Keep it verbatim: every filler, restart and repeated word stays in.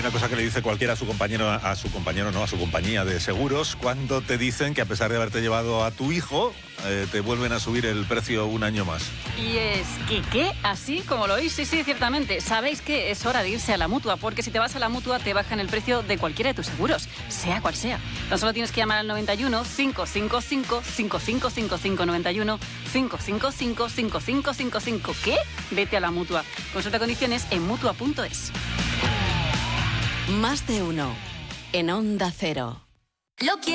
Hay una cosa que le dice cualquiera a su compañero, a su compañero no, a su compañía de seguros, cuando te dicen que a pesar de haberte llevado a tu hijo, eh, te vuelven a subir el precio un año más. Y es que, ¿qué? Así como lo oís, sí, sí, ciertamente. ¿Sabéis que es hora de irse a la Mutua? Porque si te vas a la Mutua te bajan el precio de cualquiera de tus seguros, sea cual sea. Tan solo tienes que llamar al noventa y uno, cinco cinco cinco, cinco cinco cinco cinco, noventa y uno, cinco cinco cinco, cinco cinco cinco cinco. ¿Qué? Vete a la Mutua. Consulta condiciones en mutua punto es. Más de uno en Onda Cero. Lo